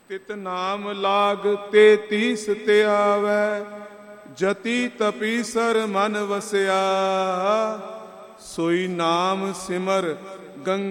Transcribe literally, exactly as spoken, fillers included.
ਤਿਤ ਨਾਮ ਲਾਗ ਤੇ ਤੀਸ ਤੇ ਆਵੈ, ਜਤੀ ਤਪੀਸਰ ਮਨ ਵਸਿਆ। ਸੋਈ ਨਾਮ ਸਿਮਰ ਗੰਗਾ